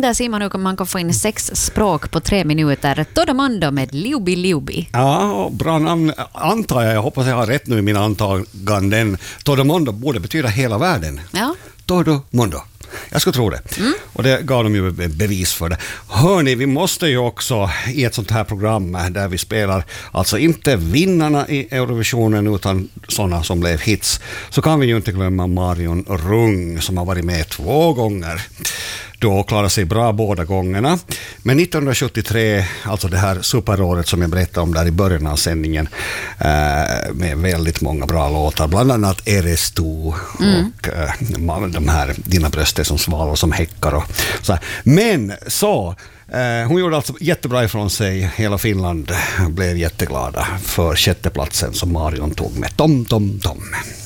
där ser man hur man kan få in 6 språk på 3 minuter. Todo Mondo med Liubi Liubi. Ja, bra namn antar jag. Jag hoppas jag har rätt nu i mina antaganden. Todo Mondo borde betyda hela världen. Ja. Todo Mondo. Jag skulle tro det. Och det gav de ju bevis för det. Hörni, vi måste ju också i ett sånt här program där vi spelar alltså inte vinnarna i Eurovisionen utan sådana som blev hits, så kan vi ju inte glömma Marion Rung som har varit med 2 gånger. Då klarade sig bra båda gångerna. Men 1973, alltså det här superåret som jag berättade om där i början av sändningen, med väldigt många bra låtar, bland annat Eres du och de här Dina bröster som svalor som häckar och så här. Men så hon gjorde alltså jättebra ifrån sig. Hela Finland blev jätteglada för 6:e platsen som Marion tog med Tom Tom Tom.